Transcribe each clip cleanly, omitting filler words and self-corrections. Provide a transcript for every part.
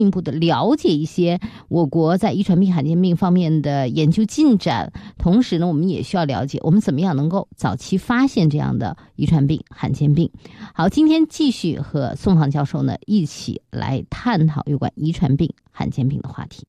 进一步的了解一些我国在遗传病罕见病方面的研究进展，同时呢，我们也需要了解我们怎么样能够早期发现这样的遗传病罕见病。好，今天继续和宋芳教授呢一起来探讨有关遗传病罕见病的话题。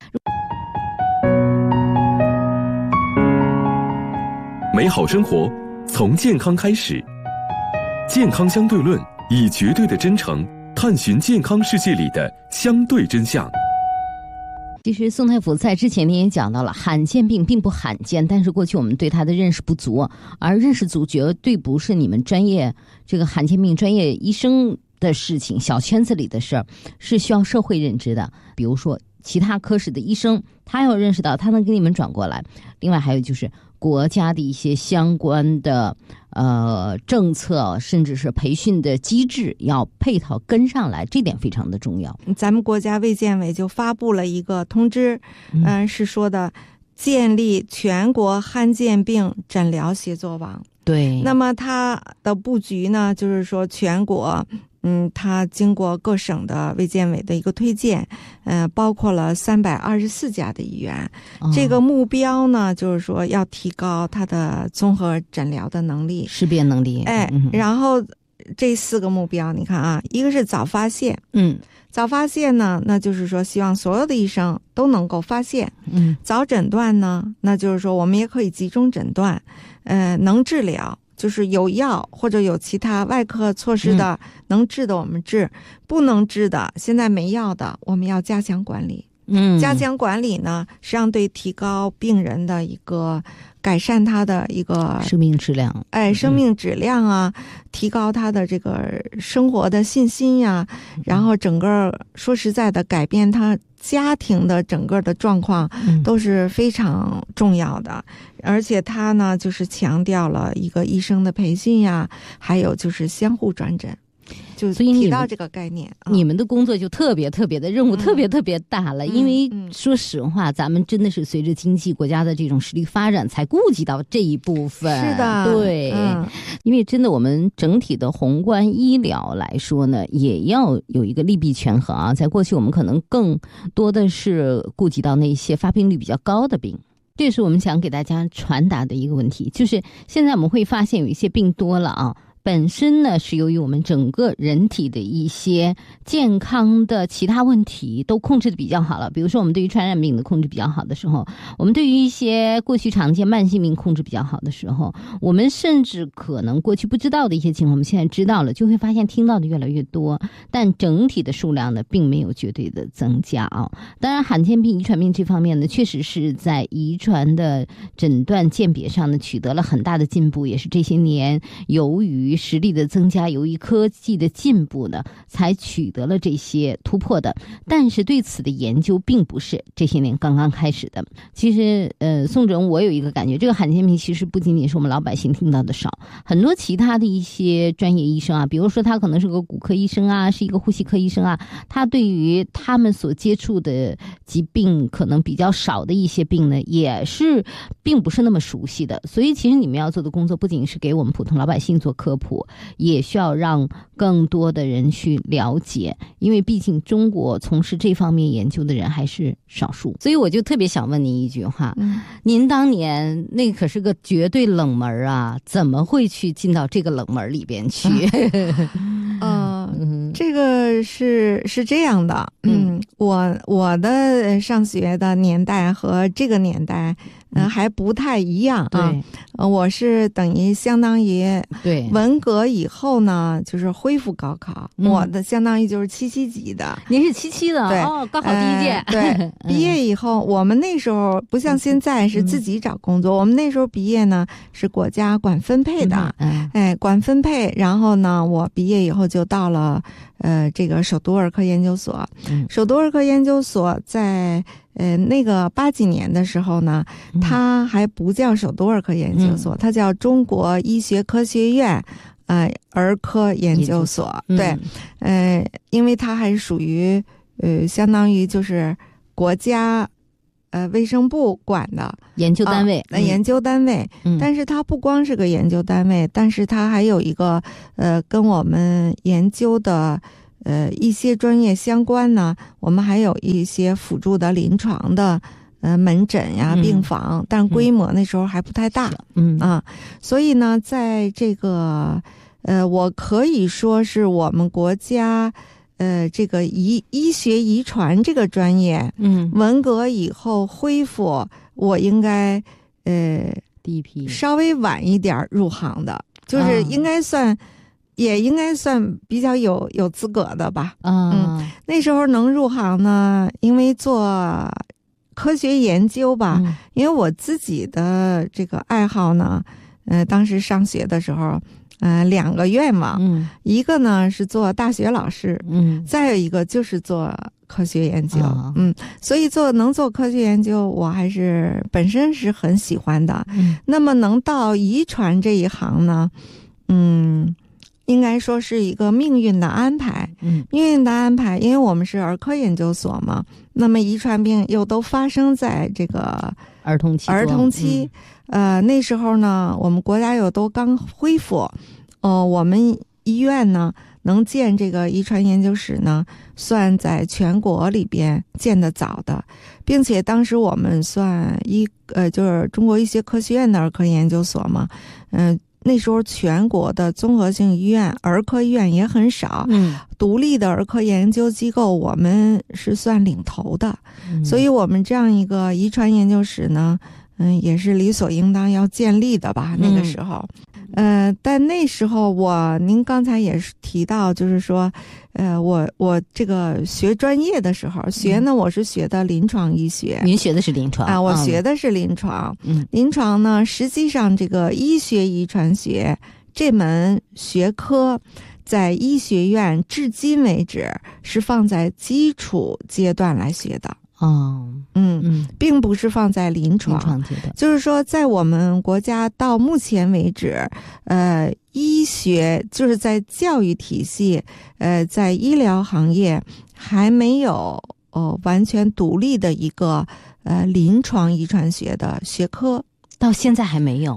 美好生活从健康开始，健康相对论以绝对的真诚探寻健康世界里的相对真相。 其实宋太甫在之前也讲到了，罕见病并不罕见，但是过去我们对它的认识不足，而认识足绝对不是你们专业这个罕见病专业医生的事情，小圈子里的事儿，是需要社会认知的。比如说其他科室的医生，他要认识到，他能给你们转过来。另外还有就是国家的一些相关的政策，甚至是培训的机制要配套跟上来，这点非常的重要。 咱们国家卫健委就发布了一个通知，是说的建立全国罕见病诊疗协作网。 对， 那么它的布局呢，就是说全国它经过各省的卫健委的一个推荐，包括了324家的医院。这个目标呢，就是说要提高它的综合诊疗的能力、 识别能力。 然后这4个目标，你看啊，一个是早发现，早发现呢，那就是说希望所有的医生都能够发现。早诊断呢，那就是说我们也可以集中诊断，能治疗。就是有药或者有其他外科措施的，能治的我们治，不能治的，现在没药的，我们要加强管理。加强管理呢，实际上对提高病人的一个改善他的一个生命质量， 生命质量啊，提高他的这个生活的信心呀，然后整个说实在的，改变他家庭的整个的状况都是非常重要的。而且他呢，就是强调了一个医生的培训呀，还有就是相互转诊。就提到这个概念， 你们的工作就特别特别的任务特别特别大了。因为说实话，咱们真的是随着经济国家的这种实力发展才顾及到这一部分。 是的， 对，因为真的我们整体的宏观医疗来说呢，也要有一个利弊权衡啊。在过去我们可能更多的是顾及到那些发病率比较高的病。这是我们想给大家传达的一个问题，就是现在我们会发现有一些病多了啊，本身呢是由于我们整个人体的一些健康的其他问题都控制的比较好了。比如说我们对于传染病的控制比较好的时候，我们对于一些过去常见慢性病控制比较好的时候，我们甚至可能过去不知道的一些情况我们现在知道了，就会发现听到的越来越多，但整体的数量呢并没有绝对的增加啊。当然罕见病遗传病这方面呢，确实是在遗传的诊断鉴别上呢取得了很大的进步，也是这些年由于实力的增加，由于科技的进步呢，才取得了这些突破的。但是对此的研究并不是这些年刚刚开始的。其实宋主任，我有一个感觉，这个罕见病其实不仅仅是我们老百姓听到的少，很多其他的一些专业医生啊，比如说他可能是个骨科医生啊，是一个呼吸科医生啊，他对于他们所接触的疾病可能比较少的一些病呢，也是并不是那么熟悉的。所以其实你们要做的工作不仅是给我们普通老百姓做科普，也需要让更多的人去了解，因为毕竟中国从事这方面研究的人还是少数。所以我就特别想问您一句话，您当年那可是个绝对冷门啊，怎么会去进到这个冷门里边去？ 这个是这样的，我的上学的年代和这个年代还不太一样啊。我是等于相当于对文革以后呢，就是恢复高考，我的相当于就是77级的。 您是77的， 对， 高考第一届。 对，毕业以后，我们那时候不像现在是自己找工作，我们那时候毕业呢是国家管分配的，管分配。然后呢，我毕业以后就到了这个首都儿科研究所。首都儿科研究所在那个80几年的时候呢，它还不叫首都儿科研究所，它叫中国医学科学院儿科研究所。对，因为它还是属于相当于就是国家卫生部管的研究单位， 研究单位。但是它不光是个研究单位，但是它还有一个跟我们研究的一些专业相关呢，我们还有一些辅助的临床的门诊呀、病房，但规模那时候还不太大，所以呢，在这个我可以说是我们国家这个医学遗传这个专业，文革以后恢复，我应该第一批稍微晚一点入行的，就是应该算。也应该算比较有资格的吧。那时候能入行呢，因为做科学研究吧，因为我自己的这个爱好呢，当时上学的时候，2个愿望，一个呢是做大学老师，再有一个就是做科学研究，所以能做科学研究，我还是本身是很喜欢的。那么能到遗传这一行呢，应该说是一个命运的安排，命运的安排，因为我们是儿科研究所嘛，那么遗传病又都发生在这个儿童期， 那时候呢，我们国家又都刚恢复，我们医院呢能建这个遗传研究室呢，算在全国里边建得早的，并且当时我们算就是中国医学科学院的儿科研究所嘛，那时候全国的综合性医院、儿科医院也很少，独立的儿科研究机构我们是算领头的，所以我们这样一个遗传研究室呢，也是理所应当要建立的吧，那个时候。但那时候您刚才也是提到，就是说，我这个学专业的时候，学呢我是学的临床医学。 您学的是临床啊？ 我学的是临床。临床呢，实际上这个医学遗传学这门学科，在医学院至今为止是放在基础阶段来学的。并不是放在临床阶段，就是说在我们国家到目前为止，医学就是在教育体系，在医疗行业还没有完全独立的一个临床遗传学的学科， 到现在还没有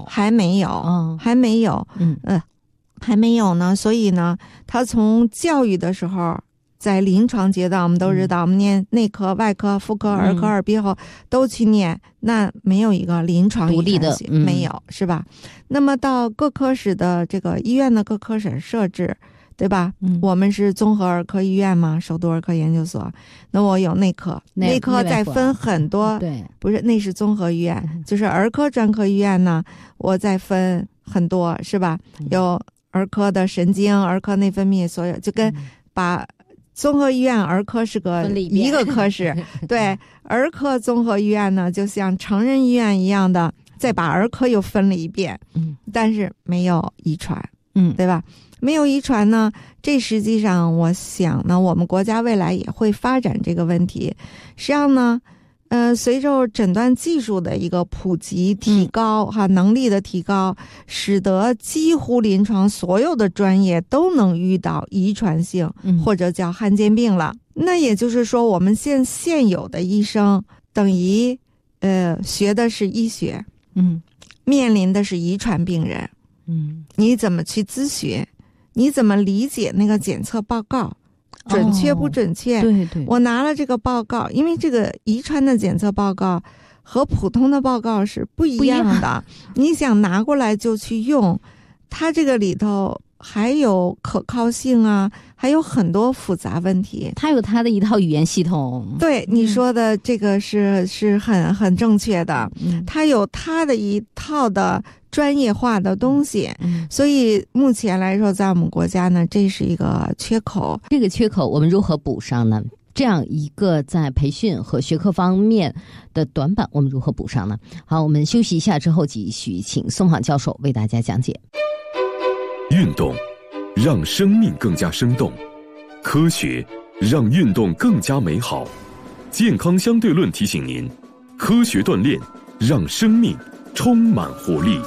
呢，所以呢，他从教育的时候。在临床阶段，我们都知道，我们念内科、外科、妇科、儿科、耳鼻喉都去念，那没有一个临床独立的， 没有，是吧？那么到各科室的这个医院的各科室设置，对吧？我们是综合儿科医院嘛，首都儿科研究所。那我有内科，内科再分很多， 对， 不是，那是综合医院，就是儿科专科医院呢，我再分很多，是吧？有儿科的神经、儿科内分泌，所有就跟把。综合医院儿科是一个科室，对，儿科综合医院呢，就像成人医院一样的，再把儿科又分了一遍，但是没有遗传，对吧？没有遗传呢，这实际上我想呢，我们国家未来也会发展这个问题。实际上呢，随着诊断技术的一个普及提高，能力的提高，使得几乎临床所有的专业都能遇到遗传性或者叫罕见病了。那也就是说，我们现有的医生等于学的是医学，面临的是遗传病人，你怎么去咨询？你怎么理解那个检测报告？准确不准确？ 对， 我拿了这个报告，因为这个遗传的检测报告和普通的报告是不一样的。你想拿过来就去用，它这个里头还有可靠性啊，还有很多复杂问题。 它有它的一套语言系统。 对，你说的这个是很正确的。它有它的一套的专业化的东西，所以目前来说，在我们国家呢，这是一个缺口。 这个缺口我们如何补上呢？这样一个在培训和学科方面的短板，我们如何补上呢？好，我们休息一下之后继续请宋昉教授为大家讲解。 运动让生命更加生动，科学让运动更加美好。健康相对论提醒您，科学锻炼让生命充满活力。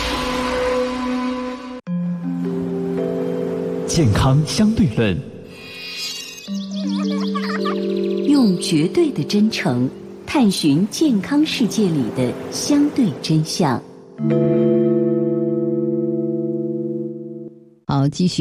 健康相对论， 用绝对的真诚探寻健康世界里的相对真相。 好，继续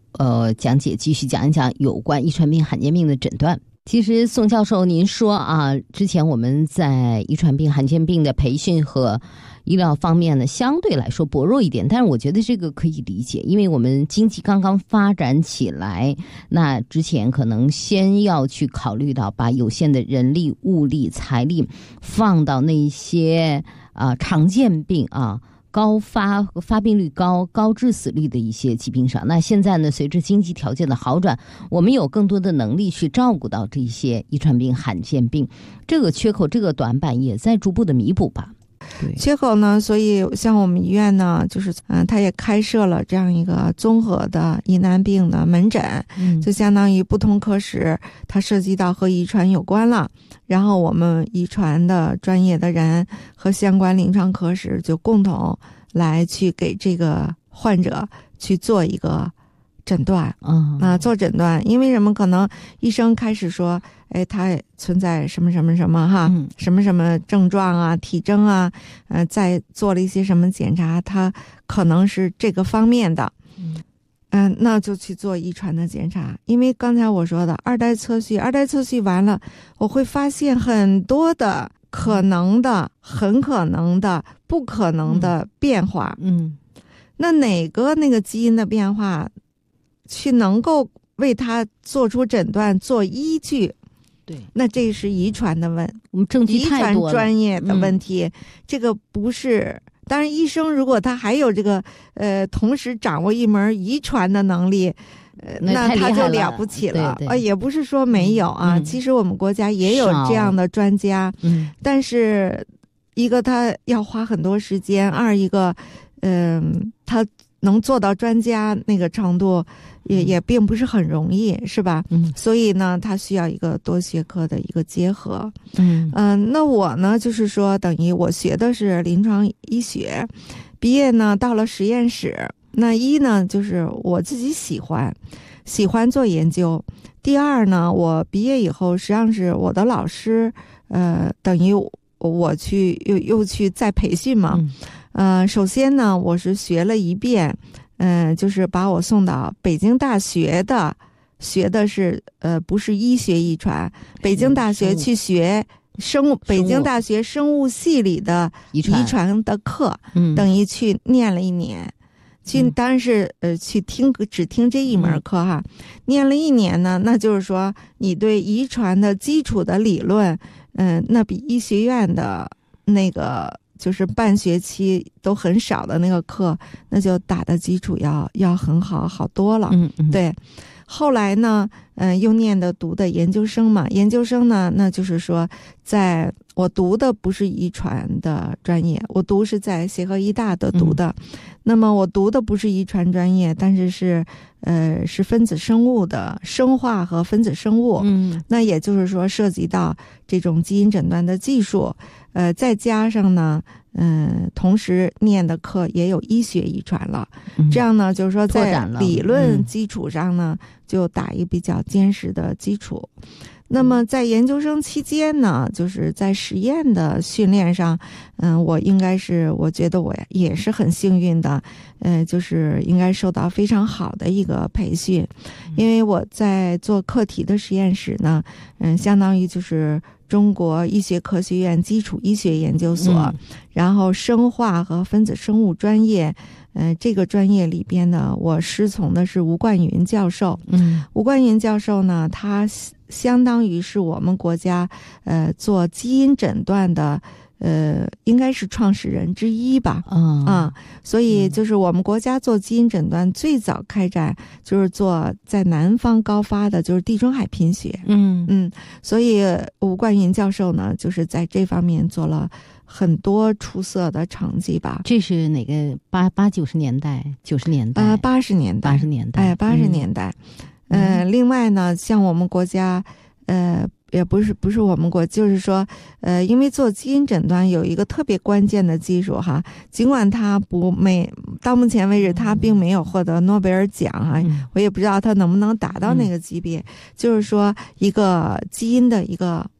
讲解，继续讲一讲有关遗传病罕见病的诊断。其实宋教授您说啊，之前我们在遗传病罕见病的培训和医疗方面呢相对来说薄弱一点，但是我觉得这个可以理解，因为我们经济刚刚发展起来，那之前可能先要去考虑到把有限的人力物力财力放到那些常见病高发病率高致死率的一些疾病上。那现在呢，随着经济条件的好转，我们有更多的能力去照顾到这些遗传病罕见病，这个缺口这个短板也在逐步的弥补吧。对， 缺口呢，所以像我们医院呢，就是它也开设了这样一个综合的疑难病的门诊，就相当于不同科室它涉及到和遗传有关了，然后我们遗传的专业的人和相关临床科室就共同来去给这个患者去做一个诊断，做诊断。因为什么？可能医生开始说，他存在什么什么什么什么什么症状啊、体征啊，再做了一些什么检查，他可能是这个方面的，那就去做遗传的检查。因为刚才我说的二代测序完了，我会发现很多的可能的、很可能的、不可能的变化。那哪个那个基因的变化去能够为他做出诊断做依据， 对， 那这是遗传的我们证据太多了， 遗传专业的问题，这个不是。当然医生如果他还有这个同时掌握一门遗传的能力，那他就了不起了。 对也不是说没有其实我们国家也有这样的专家，但是一个他要花很多时间，二一个他能做到专家那个程度也并不是很容易，是吧？所以呢，它需要一个多学科的一个结合。那我呢，就是说，等于我学的是临床医学，毕业呢到了实验室。那一呢，就是我自己喜欢做研究。第二呢，我毕业以后，实际上是我的老师，等于我去又去再培训嘛。首先呢，我是学了一遍，就是把我送到北京大学的，学的是不是医学遗传，北京大学去学北京大学生物系里的遗传的课，等于去念了1年。当然是去只听这一门课哈，念了1年呢，那就是说你对遗传的基础的理论，那比医学院的那个就是半学期都很少的那个课，那就打的基础要很好多了。对。后来呢，又读的研究生嘛，研究生呢，那就是说，在我读的不是遗传的专业，我读是在协和医大的读的。那么我读的不是遗传专业，但是是分子生物的生化和分子生物。那也就是说涉及到这种基因诊断的技术，再加上呢，同时念的课也有医学遗传了。这样呢，就是说在理论基础上呢，就打一个比较坚实的基础。那么在研究生期间呢，就是在实验的训练上，我觉得我也是很幸运的，就是应该受到非常好的一个培训，因为我在做课题的实验室呢，相当于就是中国医学科学院基础医学研究所，然后生化和分子生物专业，这个专业里边呢，我师从的是吴冠云教授。吴冠云教授呢，他相当于是我们国家做基因诊断的应该是创始人之一吧。所以就是我们国家做基因诊断最早开展就是做在南方高发的就是地中海贫血。所以吴冠云教授呢，就是在这方面做了很多出色的成绩吧。 这是哪个80-90年代？90年代 ？80年代。80年代。80年代。另外呢，像我们国家，也不是我们国，就是说，因为做基因诊断有一个特别关键的技术哈，尽管它到目前为止它并没有获得诺贝尔奖哈，我也不知道它能不能达到那个级别，就是说一个基因的一个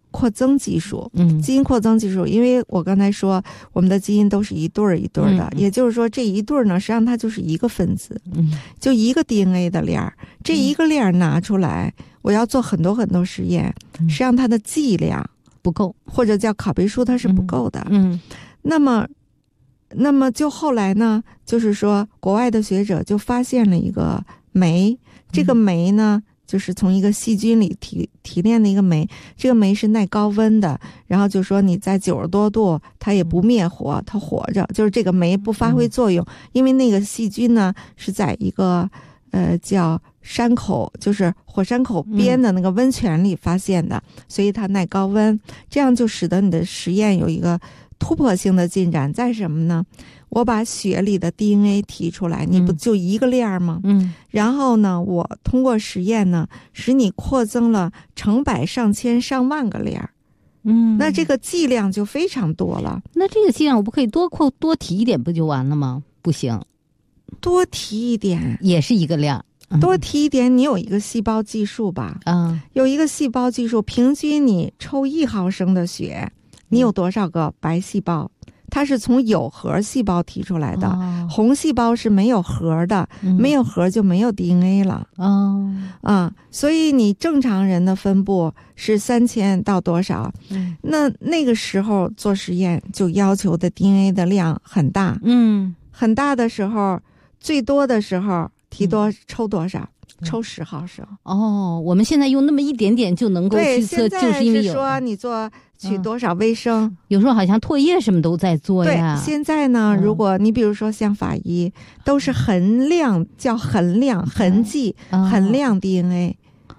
扩增技术，基因扩增技术，因为我刚才说我们的基因都是一对儿一对儿的，也就是说这一对儿呢，实际上它就是一个分子，就一个 DNA 的链儿，这一个链儿拿出来，我要做很多很多实验，实际上它的剂量不够，或者叫拷贝数，它是不够的。那么就后来呢，就是说国外的学者就发现了一个酶，这个酶呢，就是从一个细菌里提炼的一个酶，这个酶是耐高温的，然后就说你在90多度它也不灭活，它活着，就是这个酶不发挥作用，因为那个细菌呢是在一个叫山口，就是火山口边的那个温泉里发现的，所以它耐高温，这样就使得你的实验有一个突破性的进展。在什么呢？我把血里的 DNA 提出来，你不就一个链吗？然后呢，我通过实验呢，使你扩增了成百上千上万个链。那这个剂量就非常多了。 那这个剂量我不可以多提一点不就完了吗？不行， 多提一点也是一个量。 多提一点，你有一个细胞计数吧？有一个细胞计数，平均你抽1毫升的血，你有多少个白细胞？它是从有核细胞提出来的，红细胞是没有核的，没有核就没有 DNA 了。所以你正常人的分布是3000到多少？那个时候做实验就要求的 DNA 的量很大，很大的时候，最多的时候抽多少？抽10毫升。 我们现在用那么一点点就能够预测，就是因为有说你取多少微升， 有时候好像唾液什么都在做呀。 对，现在呢，如果你比如说像法医，都是衡量痕迹，衡量 DNA。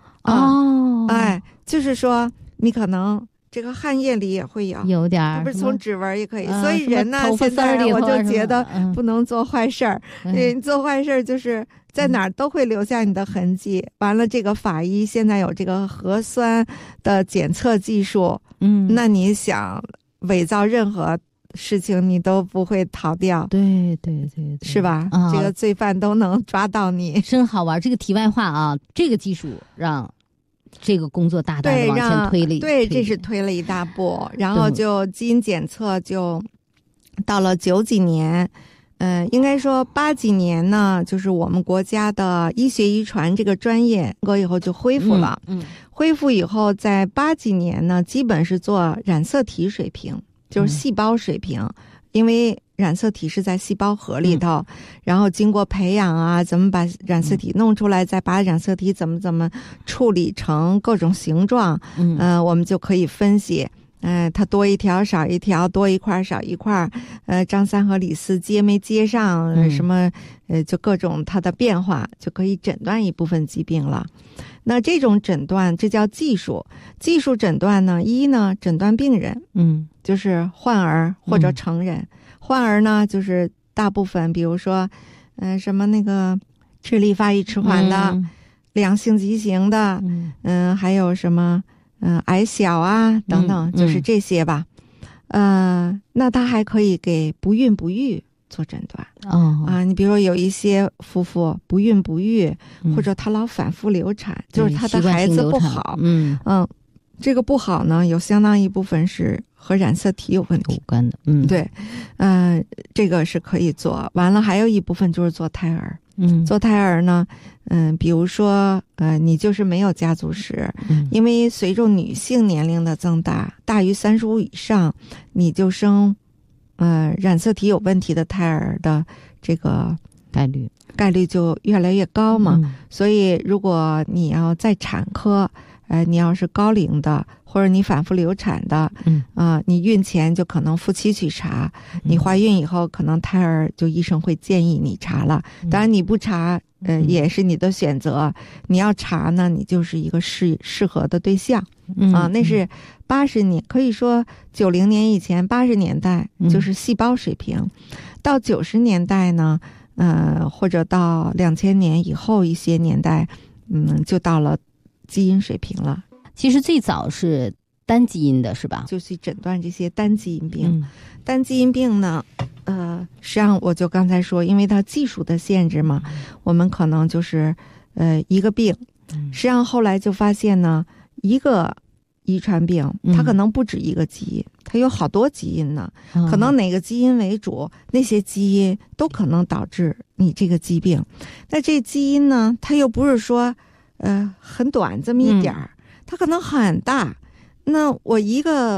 就是说你可能这个汗液里也会有点，不是从指纹也可以。所以人呢，现在我就觉得不能做坏事儿。你做坏事儿就是在哪儿都会留下你的痕迹。完了，这个法医现在有这个核酸的检测技术，那你想伪造任何事情你都不会逃掉。 对， 是吧？这个罪犯都能抓到你， 真好玩。这个题外话啊，这个技术让这个工作大大的往前推了， 对，这是推了一大步。然后就基因检测就到了90几年，应该说80几年呢，就是我们国家的医学遗传这个专业以后就恢复了。恢复以后，在80几年呢，基本是做染色体水平，就是细胞水平，因为染色体是在细胞核里头，然后经过培养啊，怎么把染色体弄出来，再把染色体怎么处理成各种形状，我们就可以分析，它多一条少一条，多一块少一块，张三和李四接没接上，什么就各种它的变化，就可以诊断一部分疾病了。那这种诊断这叫技术诊断呢，一呢诊断病人，就是患儿或者成人。患儿呢，就是大部分，比如说，什么那个智力发育迟缓的，两性畸形的，还有什么，矮小啊等等，就是这些吧。那他还可以给不孕不育做诊断。你比如说有一些夫妇不孕不育，或者他老反复流产，就是他的孩子不好。这个不好呢，有相当一部分是和染色体有问题有关的。 对，这个是可以做。完了，还有一部分就是做胎儿。做胎儿呢，比如说，你就是没有家族史，因为随着女性年龄的增大，大于35以上，你就生，染色体有问题的胎儿的这个概率就越来越高嘛。所以，如果你要在产科，你要是高龄的，或者你反复流产的，你孕前就可能夫妻去查，你怀孕以后可能胎儿就医生会建议你查了。当然你不查，也是你的选择。你要查呢，你就是一个适合的对象。那是80年，可以说90年以前，80年代就是细胞水平，到90年代呢，或者到2000年以后一些年代，就到了基因水平了。 其实最早是单基因的是吧？ 就去诊断这些单基因病。单基因病呢，实际上我就刚才说，因为它技术的限制嘛，我们可能就是一个病。实际上后来就发现呢，一遗传病，它可能不止一个基因，它有好多基因呢，可能哪个基因为主，那些基因都可能导致你这个疾病。那这基因呢，它又不是说很短这么一点儿，它可能很大。那我一个